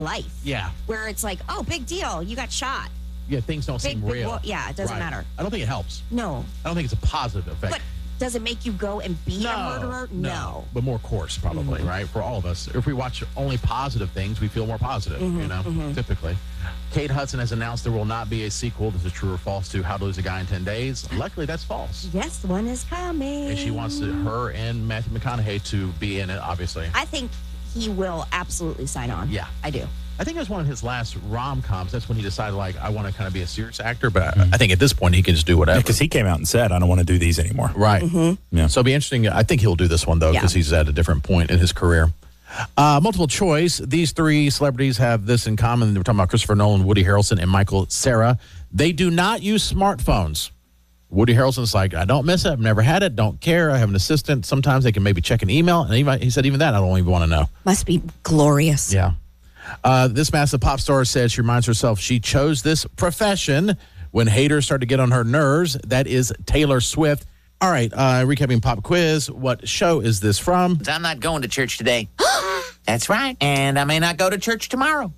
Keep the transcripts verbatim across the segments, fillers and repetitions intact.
life. Yeah. Where it's like, oh, big deal. You got shot. Yeah, things don't Big, seem big real. wo- yeah, it doesn't Right. matter. I don't think it helps. No. I don't think it's a positive effect. But does it make you go and be no, a murderer? No. But more coarse, probably, Mm-hmm. right? For all of us. If we watch only positive things, we feel more positive, Mm-hmm, you know, mm-hmm. typically. Kate Hudson has announced there will not be a sequel. This is true or false to How to Lose a Guy in ten days. Luckily, that's false. Yes, one is coming. And she wants to, her and Matthew McConaughey to be in it, obviously. I think he will absolutely sign on. Yeah. I do. I think it was one of his last rom-coms. That's when he decided, like, I want to kind of be a serious actor. But I, I think at this point, he can just do whatever. Because he came out and said, I don't want to do these anymore. Right. Mm-hmm. Yeah. So it'll be interesting. I think he'll do this one, though, because Yeah. he's at a different point in his career. Uh, multiple choice. These three celebrities have this in common. We're talking about Christopher Nolan, Woody Harrelson, and Michael Cera. They do not use smartphones. Woody Harrelson's like, I don't miss it. I've never had it. Don't care. I have an assistant. Sometimes they can maybe check an email. And even, he said, even that, I don't even want to know. Must be glorious. Yeah. Uh, this massive pop star says she reminds herself she chose this profession when haters started to get on her nerves. That is Taylor Swift. All right, uh, recapping pop quiz. What show is this from? I'm not going to church today. That's right. And I may not go to church tomorrow.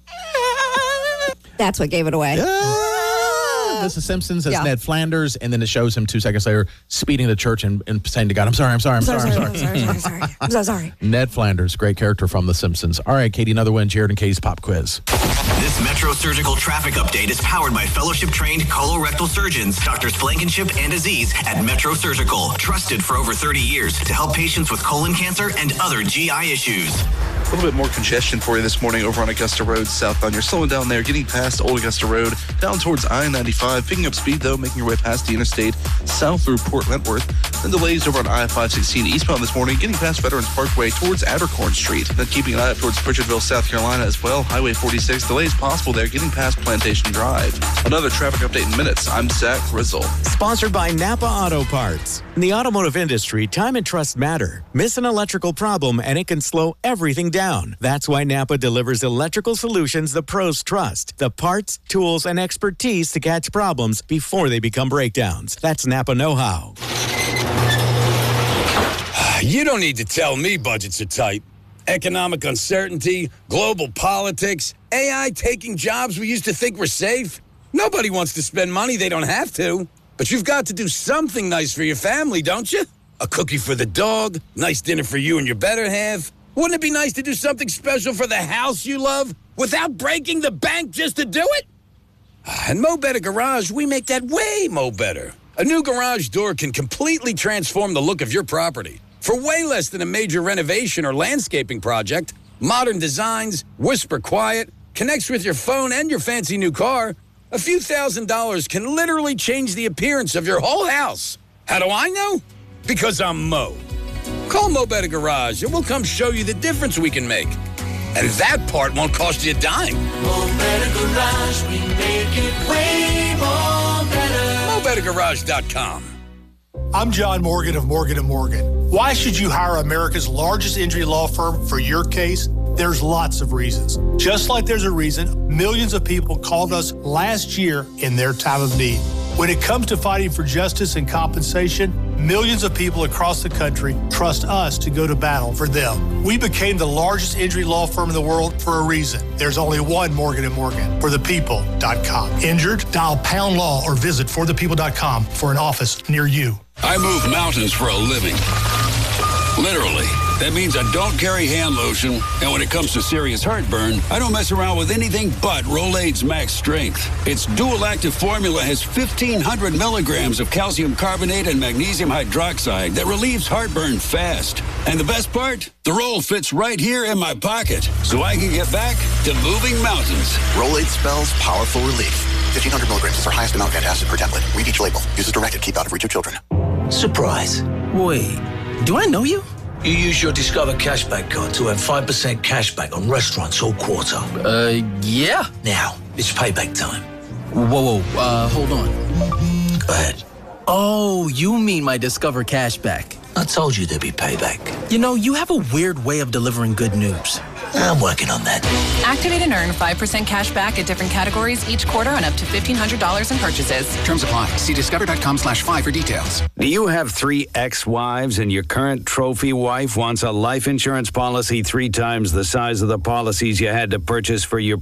That's what gave it away. Ah, this is Simpsons. That's Yeah. Ned Flanders. And then it shows him two seconds later speeding to church and, and saying to God, I'm sorry, I'm sorry, I'm sorry, I'm sorry. I'm sorry, sorry, sorry. I'm so sorry. Ned Flanders, great character from The Simpsons. All right, Katie, another win. Jared and Katie's pop quiz. This Metro Surgical traffic update is powered by fellowship-trained colorectal surgeons, Doctors Blankenship and Aziz at Metro Surgical, trusted for over thirty years to help patients with colon cancer and other G I issues. A little bit more congestion for you this morning over on Augusta Road southbound. You're slowing down there, getting past Old Augusta Road, down towards I ninety-five, picking up speed, though, making your way past the interstate, south through Port Wentworth. Then delays over on I five sixteen eastbound this morning, getting past Veterans Parkway towards Abercorn Street. Then keeping an eye out towards Pritchardville, South Carolina as well. Highway forty-six, delays possible there, getting past Plantation Drive. Another traffic update in minutes. I'm Zach Rizzle. Sponsored by Napa Auto Parts. In the automotive industry, time and trust matter. Miss an electrical problem and it can slow everything down. That's why Napa delivers electrical solutions the pros trust. The parts, tools, and expertise to catch problems before they become breakdowns. That's Napa know-how. You don't need to tell me budgets are tight. Economic uncertainty, global politics, A I taking jobs we used to think were safe. Nobody wants to spend money they don't have to. But you've got to do something nice for your family, don't you? A cookie for the dog, nice dinner for you and your better half. Wouldn't it be nice to do something special for the house you love without breaking the bank just to do it? And Mo Better Garage, we make that way mo better. A new garage door can completely transform the look of your property. For way less than a major renovation or landscaping project, modern designs, whisper quiet, connects with your phone and your fancy new car, a few thousand dollars can literally change the appearance of your whole house. How do I know? Because I'm Mo. Call Mo Better Garage and we'll come show you the difference we can make. And that part won't cost you a dime. Mo Better Garage, we make it way more better. Mo Better Garage dot com. I'm John Morgan of Morgan and Morgan. Why should you hire America's largest injury law firm for your case? There's lots of reasons. Just like there's a reason millions of people called us last year in their time of need. When it comes to fighting for justice and compensation, millions of people across the country trust us to go to battle for them. We became the largest injury law firm in the world for a reason. There's only one Morgan and Morgan, for the people dot com. Injured? Dial pound law or visit for the people dot com for an office near you. I move mountains for a living. Literally. That means I don't carry hand lotion, and when it comes to serious heartburn, I don't mess around with anything but Rolaids Max Strength. Its dual-active formula has fifteen hundred milligrams of calcium carbonate and magnesium hydroxide that relieves heartburn fast. And the best part? The roll fits right here in my pocket, so I can get back to moving mountains. Rolaids spells powerful relief. fifteen hundred milligrams is our highest amount of antacid per tablet. Read each label. Use as directed. Keep out of reach of children. Surprise. Wait, do I know you? You use your Discover Cashback card to earn five percent cashback on restaurants all quarter. Uh, yeah. Now, it's payback time. Whoa, whoa, uh, hold on. Go ahead. Oh, you mean my Discover Cashback. I told you there'd be payback. You know, you have a weird way of delivering good news. I'm working on that. Activate and earn five percent cash back at different categories each quarter on up to fifteen hundred dollars in purchases. Terms apply. See discover.com slash five for details. Do you have three ex-wives and your current trophy wife wants a life insurance policy three times the size of the policies you had to purchase for your